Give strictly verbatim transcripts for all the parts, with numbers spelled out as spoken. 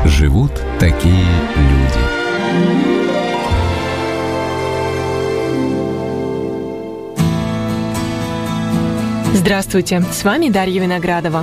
Живут такие люди. Здравствуйте, с вами Дарья Виноградова.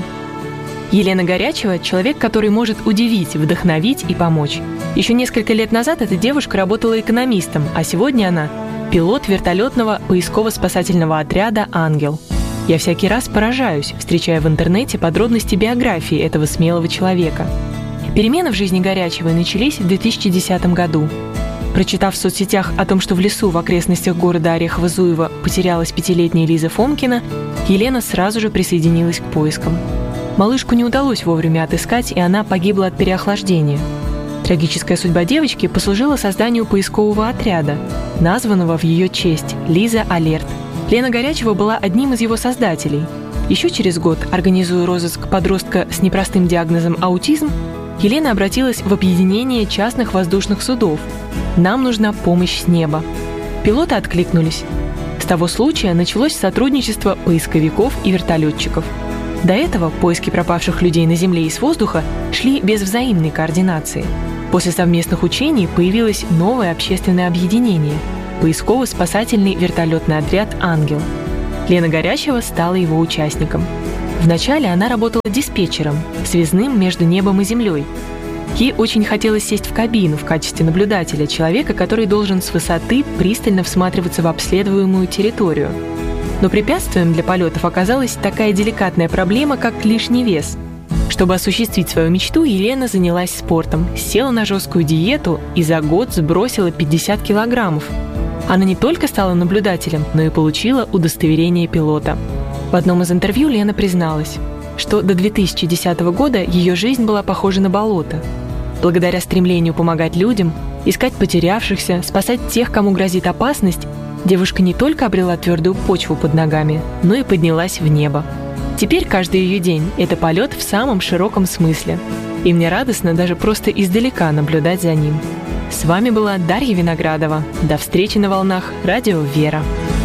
Елена Горячева – человек, который может удивить, вдохновить и помочь. Еще несколько лет назад эта девушка работала экономистом, а сегодня она – пилот вертолетного поисково-спасательного отряда «Ангел». Я всякий раз поражаюсь, встречая в интернете подробности биографии этого смелого человека. Перемены в жизни Горячевой начались в две тысячи десятом году. Прочитав в соцсетях о том, что в лесу в окрестностях города Орехово-Зуево потерялась пятилетняя Лиза Фомкина, Елена сразу же присоединилась к поискам. Малышку не удалось вовремя отыскать, и она погибла от переохлаждения. Трагическая судьба девочки послужила созданию поискового отряда, названного в ее честь «Лиза Алерт». Лена Горячева была одним из его создателей. Еще через год, организуя розыск подростка с непростым диагнозом аутизм, Елена обратилась в объединение частных воздушных судов. «Нам нужна помощь с неба». Пилоты откликнулись. С того случая началось сотрудничество поисковиков и вертолетчиков. До этого поиски пропавших людей на земле и с воздуха шли без взаимной координации. После совместных учений появилось новое общественное объединение – поисково-спасательный вертолетный отряд «Ангел». Лена Горячева стала его участником. Вначале она работала диспетчером, связным между небом и землей. Ей очень хотелось сесть в кабину в качестве наблюдателя, человека, который должен с высоты пристально всматриваться в обследуемую территорию. Но препятствием для полетов оказалась такая деликатная проблема, как лишний вес. Чтобы осуществить свою мечту, Елена занялась спортом, села на жесткую диету и за год сбросила пятьдесят килограммов. Она не только стала наблюдателем, но и получила удостоверение пилота. В одном из интервью Лена призналась, что до две тысячи десятого года ее жизнь была похожа на болото. Благодаря стремлению помогать людям, искать потерявшихся, спасать тех, кому грозит опасность, девушка не только обрела твердую почву под ногами, но и поднялась в небо. Теперь каждый ее день – это полет в самом широком смысле. И мне радостно даже просто издалека наблюдать за ним. С вами была Дарья Виноградова. До встречи на волнах Радио Вера.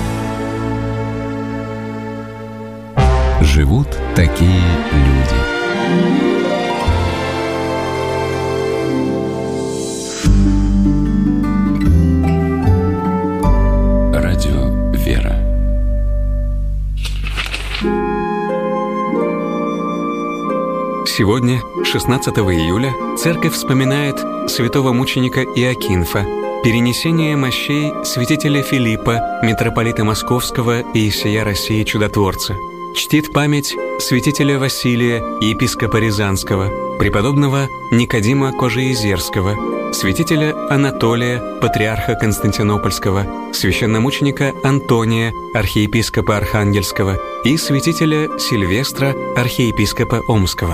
Живут такие люди. Радио Вера. Сегодня, шестнадцатого июля, церковь вспоминает святого мученика Иокинфа, перенесение мощей святителя Филиппа, митрополита Московского и всея России чудотворца. Чтит память святителя Василия, епископа Рязанского, преподобного Никодима Кожеизерского, святителя Анатолия, патриарха Константинопольского, священномученика Антония, архиепископа Архангельского и святителя Сильвестра, архиепископа Омского.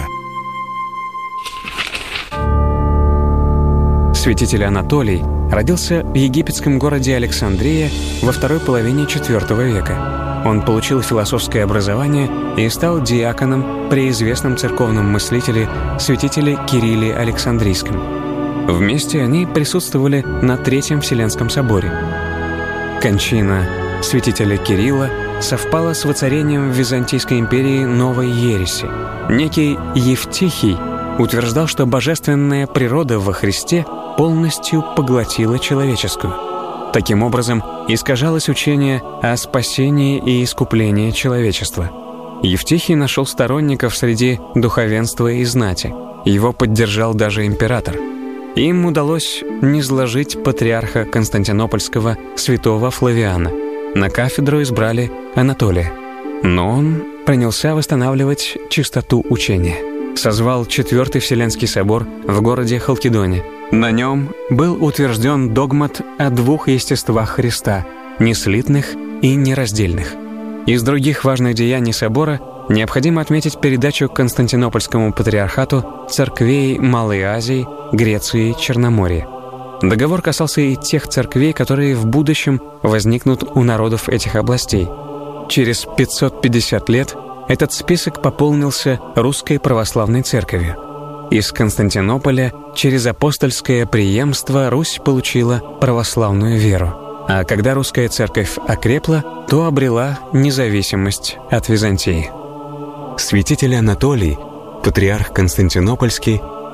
Святитель Анатолий родился в египетском городе Александрия во второй половине четвёртого века. Он получил философское образование и стал диаконом при известном церковном мыслителе святителе Кирилле Александрийском. Вместе они присутствовали на Третьем Вселенском соборе. Кончина святителя Кирилла совпала с воцарением в Византийской империи новой ереси. Некий Евтихий утверждал, что божественная природа во Христе полностью поглотила человеческую. Таким образом, искажалось учение о спасении и искуплении человечества. Евтихий нашел сторонников среди духовенства и знати. Его поддержал даже император. Им удалось низложить патриарха Константинопольского святого Флавиана. На кафедру избрали Анатолия. Но он принялся восстанавливать чистоту учения. Созвал Четвертый Вселенский собор в городе Халкидоне. На нем был утвержден догмат о двух естествах Христа – неслитных и нераздельных. Из других важных деяний собора необходимо отметить передачу Константинопольскому патриархату церквей Малой Азии, Греции и Черноморья. Договор касался и тех церквей, которые в будущем возникнут у народов этих областей. Через пятьсот пятьдесят лет этот список пополнился Русской Православной Церковью. Из Константинополя через апостольское преемство Русь получила православную веру. А когда русская церковь окрепла, то обрела независимость от Византии. Святитель Анатолий, патриарх Константинопольский,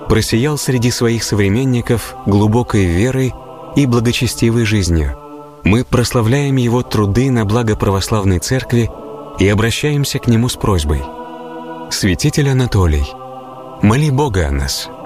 просиял среди своих современников глубокой верой и благочестивой жизнью. Мы прославляем его труды на благо православной церкви и обращаемся к нему с просьбой. Святитель Анатолий, моли Бога о нас.